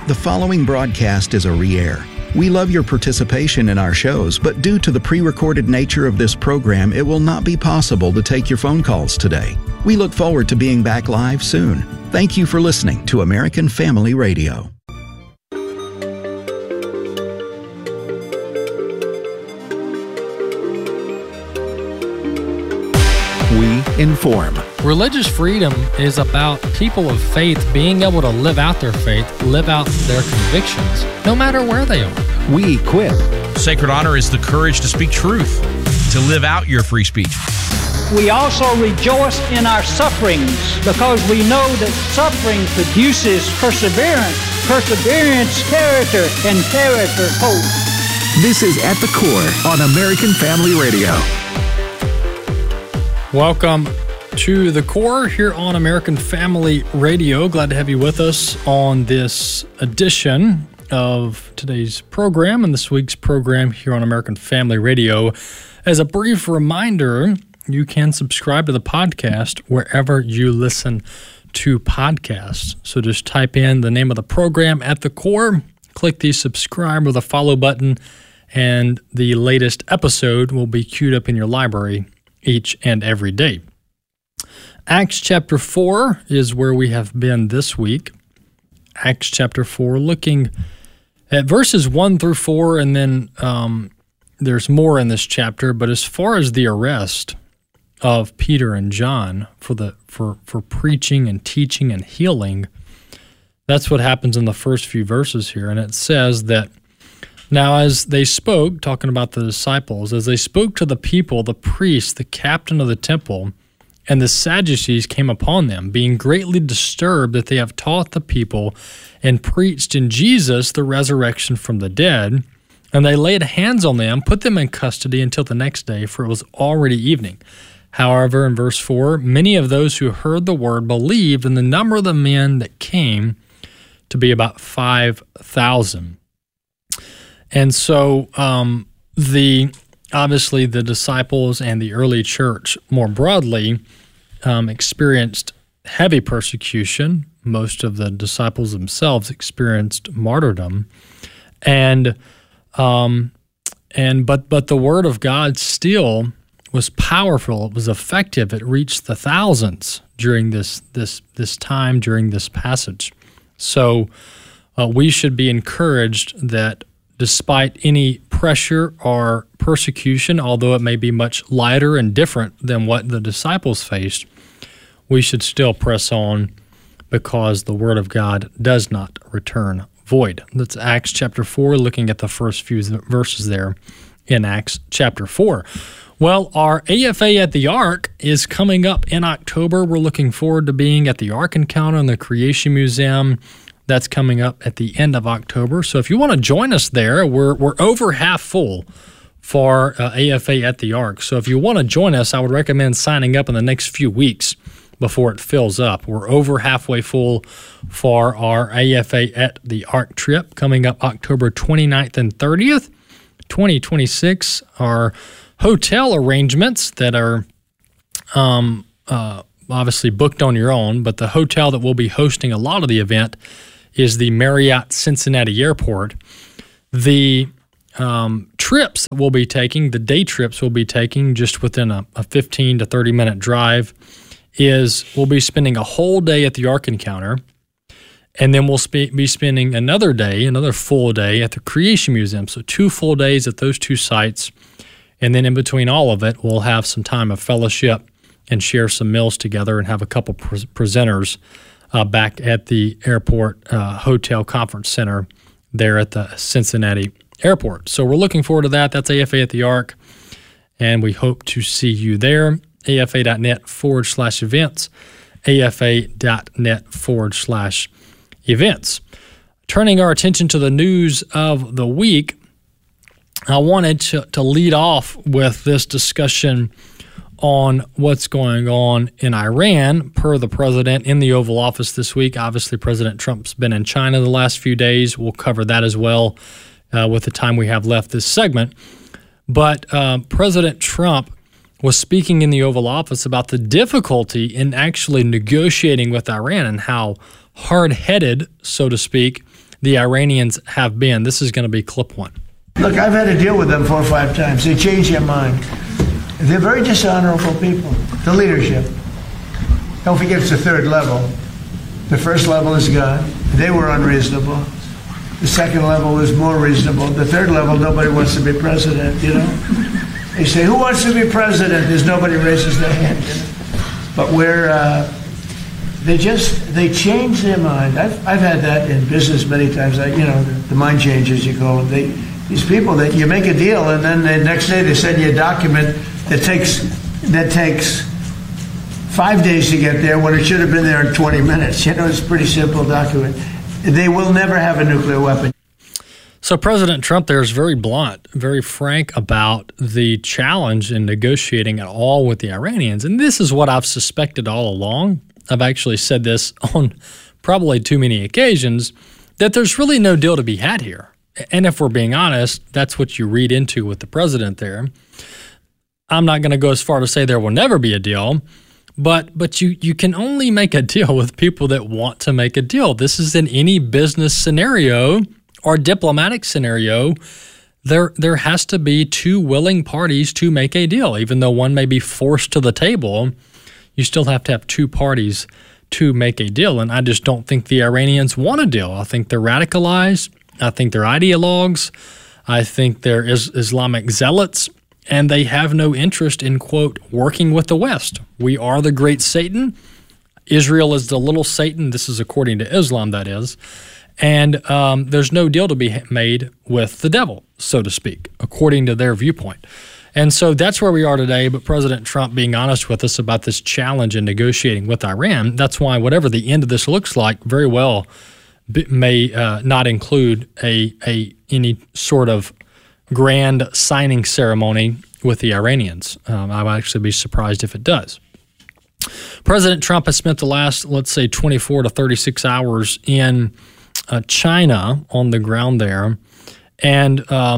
The following broadcast is a re-air. We love your participation in our shows, but due to the pre-recorded nature of this program, it will not be possible to take your phone calls today. We look forward to being back live soon. Thank you for listening to American Family Radio. We inform. Religious freedom is about people of faith being able to live out their faith, live out their convictions, no matter where they are. We equip. Sacred honor is the courage to speak truth, to live out your free speech. We also rejoice in our sufferings because we know that suffering produces perseverance, perseverance, character, and character, hope. This is At the Core on American Family Radio. Welcome to The Core here on American Family Radio. Glad to have you with us on this edition of today's program and this week's program here on American Family Radio. As a brief reminder, you can subscribe to the podcast wherever you listen to podcasts. So just type in the name of the program, At the Core, click the subscribe or the follow button, and the latest episode will be queued up in your library each and every day. Acts chapter 4 is where we have been this week. Acts chapter 4, looking at verses 1 through 4, and then there's more in this chapter. But as far as the arrest of Peter and John for preaching and teaching and healing, that's what happens in the first few verses here. And it says that, now as they spoke, talking about the disciples, as they spoke to the people, the priests, the captain of the temple, and the Sadducees came upon them, being greatly disturbed that they have taught the people and preached in Jesus the resurrection from the dead. And they laid hands on them, put them in custody until the next day, for it was already evening. However, in verse 4, many of those who heard the word believed, and the number of the men that came to be about 5,000. And so obviously the disciples and the early church more broadly experienced heavy persecution. Most of the disciples themselves experienced martyrdom, but the word of God still was powerful. It was effective. It reached the thousands during this time, during this passage. So we should be encouraged that despite any pressure or persecution, although it may be much lighter and different than what the disciples faced, we should still press on because the Word of God does not return void. That's Acts chapter 4, looking at the first few verses there in Acts chapter 4. Well, our AFA at the Ark is coming up in October. We're looking forward to being at the Ark Encounter in the Creation Museum. That's coming up at the end of October. So if you want to join us there, we're over half full for AFA at the Ark. So if you want to join us, I would recommend signing up in the next few weeks before it fills up. We're over halfway full for our AFA at the Ark trip coming up October 29th and 30th, 2026. Our hotel arrangements that are obviously booked on your own, but the hotel that will be hosting a lot of the event is the Marriott Cincinnati Airport. The trips that we'll be taking, the day trips we'll be taking just within a 15 to 30-minute drive, is we'll be spending a whole day at the Ark Encounter, and then we'll be spending another full day at the Creation Museum. So 2 full days at those 2 sites, and then in between all of it, we'll have some time of fellowship and share some meals together and have a couple presenters back at the airport hotel conference center there at the Cincinnati airport. So we're looking forward to that. That's AFA at the Ark, and we hope to see you there. AFA.net/events, AFA.net/events. Turning our attention to the news of the week, I wanted to lead off with this discussion on what's going on in Iran per the president in the Oval Office this week. Obviously, President Trump's been in China the last few days. We'll cover that as well with the time we have left this segment. But President Trump was speaking in the Oval Office about the difficulty in actually negotiating with Iran and how hard-headed, so to speak, the Iranians have been. This is going to be clip one. Look, I've had to deal with them 4 or 5 times. They change their mind. They're very dishonorable people. The leadership. Don't forget it's the 3rd level. The 1st level is God. They were unreasonable. The 2nd level is more reasonable. The 3rd level, nobody wants to be president, you know. They say, who wants to be president? There's nobody raises their hand. You know? But they change their mind. I've had that in business many times. The mind changers, you call them. These people that you make a deal, and then the next day they send you a document that takes 5 days to get there when it should have been there in 20 minutes. You know, it's a pretty simple document. They will never have a nuclear weapon. So President Trump there is very blunt, very frank about the challenge in negotiating at all with the Iranians. And this is what I've suspected all along. I've actually said this on probably too many occasions, that there's really no deal to be had here. And if we're being honest, that's what you read into with the president there. I'm not going to go as far to say there will never be a deal, but you can only make a deal with people that want to make a deal. This is in any business scenario or diplomatic scenario. There has to be 2 willing parties to make a deal. Even though one may be forced to the table, you still have to have 2 parties to make a deal. And I just don't think the Iranians want a deal. I think they're radicalized. I think they're ideologues. I think they're Islamic zealots. And they have no interest in, quote, working with the West. We are the great Satan. Israel is the little Satan. This is according to Islam, that is. And there's no deal to be made with the devil, so to speak, according to their viewpoint. And so that's where we are today. But President Trump being honest with us about this challenge in negotiating with Iran, that's why whatever the end of this looks like, very well may not include any sort of grand signing ceremony with the Iranians. I would actually be surprised if it does. President Trump has spent the last, let's say, 24 to 36 hours in China on the ground there, and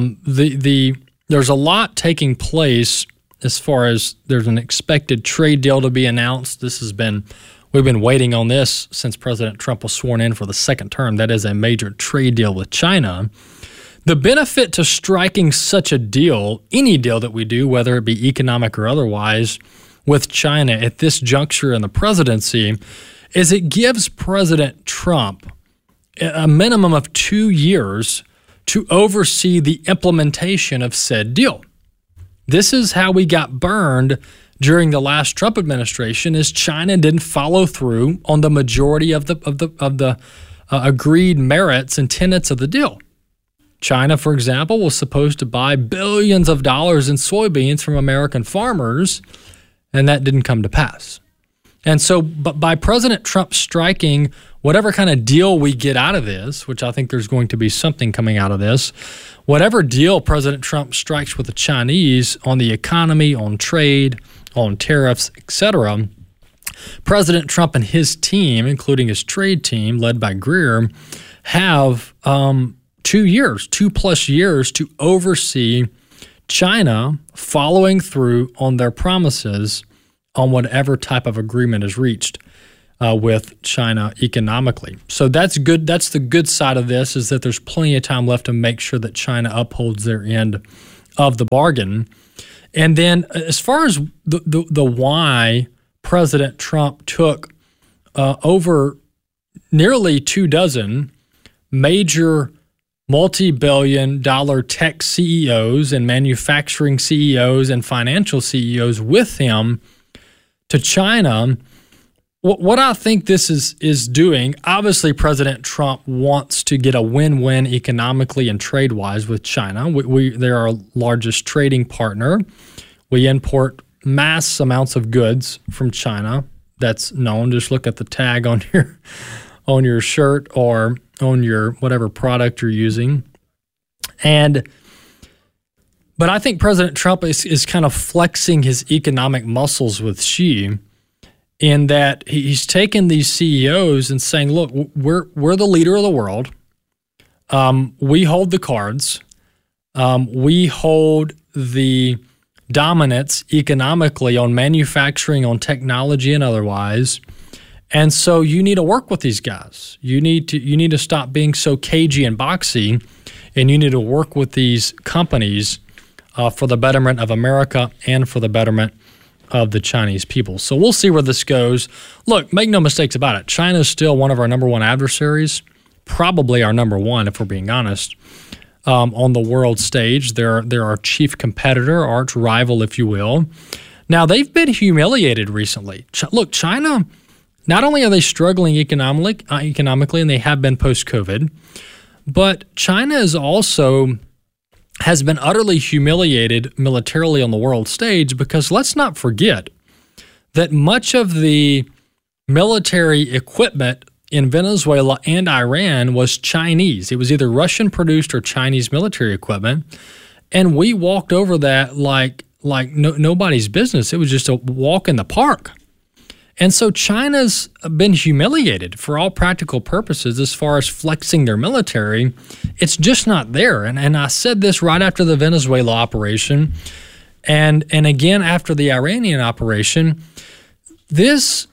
there's a lot taking place as far as there's an expected trade deal to be announced. We've been waiting on this since President Trump was sworn in for the 2nd term. That is a major trade deal with China. The benefit to striking such a deal, any deal that we do, whether it be economic or otherwise, with China at this juncture in the presidency, is it gives President Trump a minimum of 2 years to oversee the implementation of said deal. This is how we got burned during the last Trump administration, is China didn't follow through on the majority of the agreed merits and tenets of the deal. China, for example, was supposed to buy billions of dollars in soybeans from American farmers, and that didn't come to pass. And so, but by President Trump striking whatever kind of deal we get out of this, which I think there's going to be something coming out of this, whatever deal President Trump strikes with the Chinese on the economy, on trade, on tariffs, etc., President Trump and his team, including his trade team led by Greer, have 2+ years to oversee China following through on their promises on whatever type of agreement is reached with China economically. So that's good. That's the good side of this, is that there's plenty of time left to make sure that China upholds their end of the bargain. And then as far as the why President Trump took over nearly 24 major multi-billion-dollar tech CEOs and manufacturing CEOs and financial CEOs with him to China, what I think this is doing, obviously President Trump wants to get a win-win economically and trade-wise with China. They're our largest trading partner. We import mass amounts of goods from China. That's known. Just look at the tag on your shirt or on your whatever product you're using. But I think President Trump is kind of flexing his economic muscles with Xi, in that he's taken these CEOs and saying, look, we're the leader of the world. We hold the cards. We hold the dominance economically on manufacturing, on technology and otherwise. And so you need to work with these guys. You need to stop being so cagey and boxy, and you need to work with these companies for the betterment of America and for the betterment of the Chinese people. So we'll see where this goes. Look, make no mistakes about it. China is still one of our number one adversaries, probably our number one, if we're being honest, on the world stage. They're our chief competitor, arch rival, if you will. Now, they've been humiliated recently. Look, China, not only are they struggling economically, and they have been post-COVID, but China is also has been utterly humiliated militarily on the world stage, because let's not forget that much of the military equipment in Venezuela and Iran was Chinese. It was either Russian-produced or Chinese military equipment, and we walked over that like nobody's business. It was just a walk in the park. And so China's been humiliated for all practical purposes as far as flexing their military. It's just not there. And I said this right after the Venezuela operation and again after the Iranian operation. This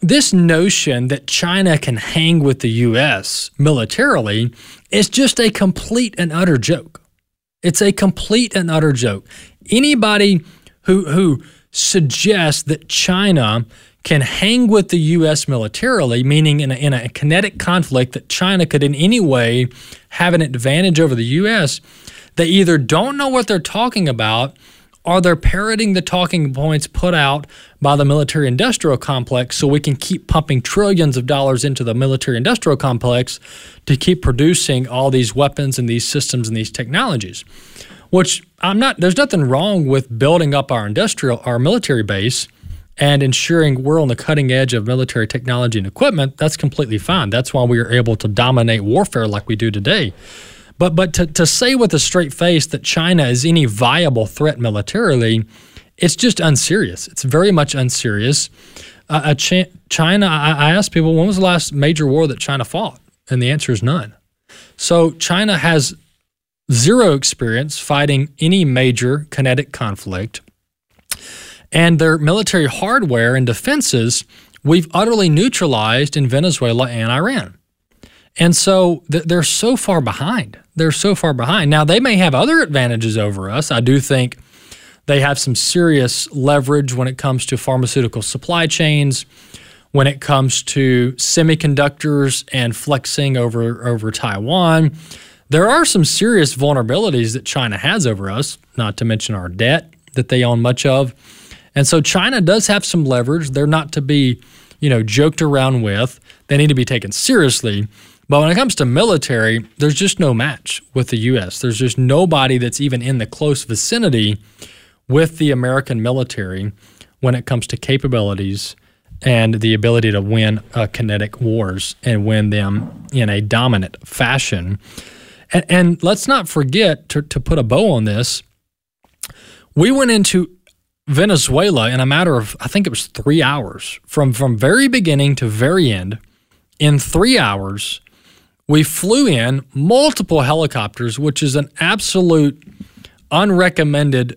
notion that China can hang with the U.S. militarily is just a complete and utter joke. It's a complete and utter joke. Anybody who suggests that China can hang with the U.S. militarily, meaning in a kinetic conflict that China could in any way have an advantage over the U.S., they either don't know what they're talking about or they're parroting the talking points put out by the military-industrial complex so we can keep pumping trillions of dollars into the military-industrial complex to keep producing all these weapons and these systems and these technologies. Which there's nothing wrong with building up our military base and ensuring we're on the cutting edge of military technology and equipment. That's completely fine. That's why we are able to dominate warfare like we do today. But to say with a straight face that China is any viable threat militarily, it's just unserious. It's very much unserious. China, I asked people, when was the last major war that China fought? And the answer is none. So China has zero experience fighting any major kinetic conflict. And their military hardware and defenses, we've utterly neutralized in Venezuela and Iran. And so they're so far behind. They're so far behind. Now, they may have other advantages over us. I do think they have some serious leverage when it comes to pharmaceutical supply chains, when it comes to semiconductors and flexing over Taiwan. There are some serious vulnerabilities that China has over us, not to mention our debt that they own much of. And so China does have some leverage. They're not to be, joked around with. They need to be taken seriously. But when it comes to military, there's just no match with the U.S. There's just nobody that's even in the close vicinity with the American military when it comes to capabilities and the ability to win kinetic wars and win them in a dominant fashion. And let's not forget, to put a bow on this, we went into Venezuela in a matter of, I think it was 3 hours. From very beginning to very end, in 3 hours, we flew in multiple helicopters, which is an absolute unrecommended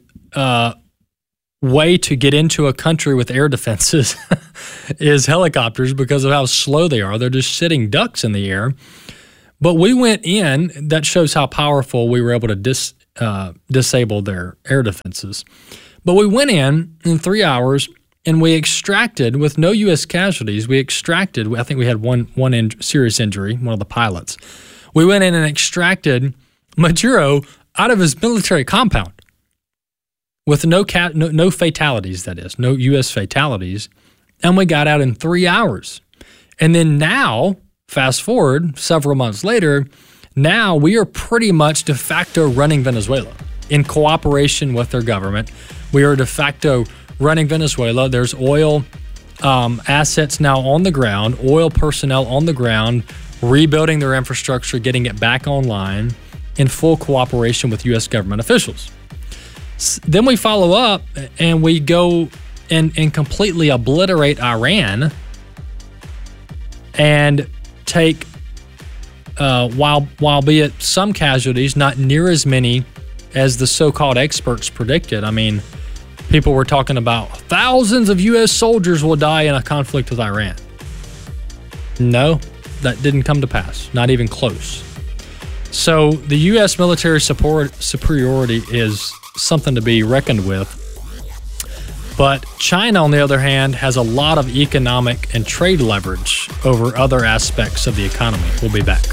way to get into a country with air defenses is helicopters because of how slow they are. They're just sitting ducks in the air. But we went in. That shows how powerful we were able to disable their air defenses. But we went in 3 hours, and we extracted, with no U.S. casualties, I think we had one serious injury, one of the pilots. We went in and extracted Maduro out of his military compound with no fatalities, that is, no U.S. fatalities, and we got out in 3 hours. And then now, fast forward several months later, now we are pretty much de facto running Venezuela in cooperation with their government. We are de facto running Venezuela. There's oil assets now on the ground, oil personnel on the ground, rebuilding their infrastructure, getting it back online in full cooperation with U.S. government officials. Then we follow up and we go and completely obliterate Iran and take, while be it some casualties, not near as many as the so-called experts predicted. I mean, people were talking about thousands of U.S. soldiers will die in a conflict with Iran. No, that didn't come to pass, not even close. So the U.S. military superiority is something to be reckoned with. But China, on the other hand, has a lot of economic and trade leverage over other aspects of the economy. We'll be back.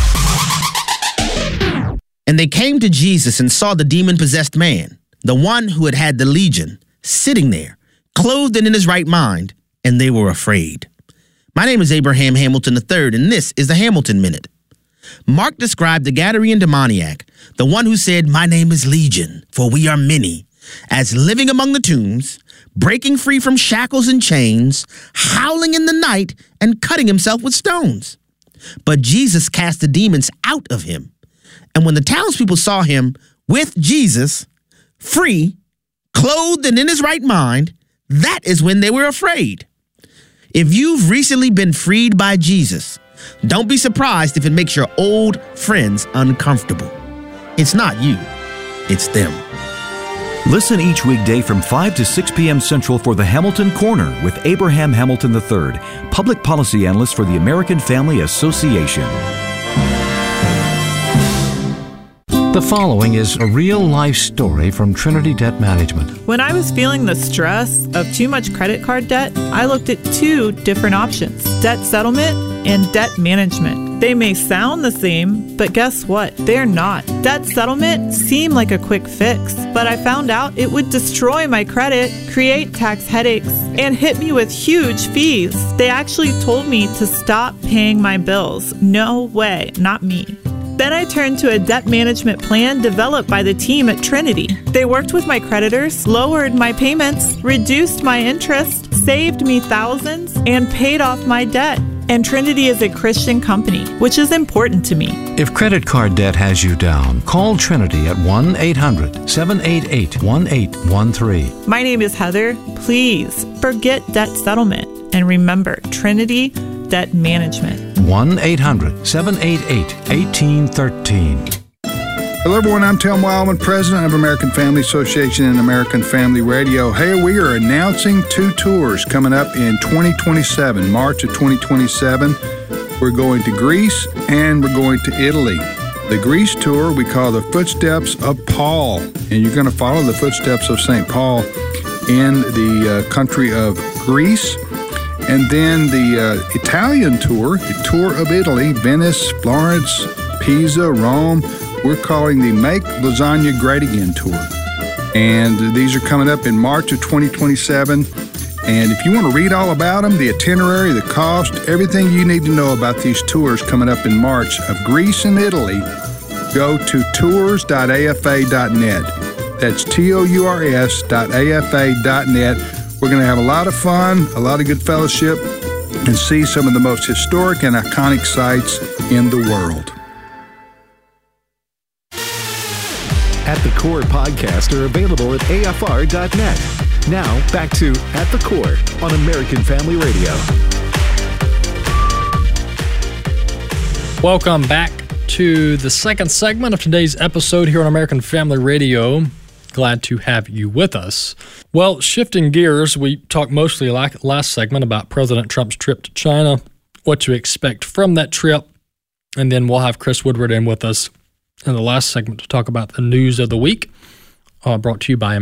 And they came to Jesus and saw the demon-possessed man, the one who had had the legion, sitting there, clothed and in his right mind, and they were afraid. My name is Abraham Hamilton III, and this is the Hamilton Minute. Mark described the Gadarene demoniac, the one who said, "My name is Legion, for we are many," as living among the tombs, breaking free from shackles and chains, howling in the night, and cutting himself with stones. But Jesus cast the demons out of him. And when the townspeople saw him with Jesus, free, clothed and in his right mind, that is when they were afraid. If you've recently been freed by Jesus, don't be surprised if it makes your old friends uncomfortable. It's not you, it's them. Listen each weekday from 5 to 6 p.m. Central for the Hamilton Corner with Abraham Hamilton III, Public Policy Analyst for the American Family Association. The following is a real-life story from Trinity Debt Management. When I was feeling the stress of too much credit card debt, I looked at two different options: debt settlement and debt management. They may sound the same, but guess what? They're not. Debt settlement seemed like a quick fix, but I found out it would destroy my credit, create tax headaches, and hit me with huge fees. They actually told me to stop paying my bills. No way, not me. Then I turned to a debt management plan developed by the team at Trinity. They worked with my creditors, lowered my payments, reduced my interest, saved me thousands, and paid off my debt. And Trinity is a Christian company, which is important to me. If credit card debt has you down, call Trinity at 1-800-788-1813. My name is Heather. Please forget debt settlement and remember Trinity Debt Management. 1-800-788-1813. Hello, everyone. I'm Tim Wildman, President of American Family Association and American Family Radio. Hey, we are announcing two tours coming up in 2027, March of 2027. We're going to Greece and we're going to Italy. The Greece tour we call the Footsteps of Paul, and you're going to follow the footsteps of St. Paul in the country of Greece. And then the Italian tour, the tour of Italy, Venice, Florence, Pisa, Rome. We're calling the Make Lasagna Great Again tour. And these are coming up in March of 2027. And if you want to read all about them, the itinerary, the cost, everything you need to know about these tours coming up in March of Greece and Italy, go to tours.afa.net. That's tours.afa.net. We're going to have a lot of fun, a lot of good fellowship, and see some of the most historic and iconic sites in the world. At the Core podcasts are available at afr.net. Now, back to At the Core on American Family Radio. Welcome back to the second segment of today's episode here on American Family Radio. Glad to have you with us. Well, shifting gears, we talked mostly like last segment about President Trump's trip to China, what to expect from that trip, and then we'll have Chris Woodward in with us in the last segment to talk about the news of the week, brought to you by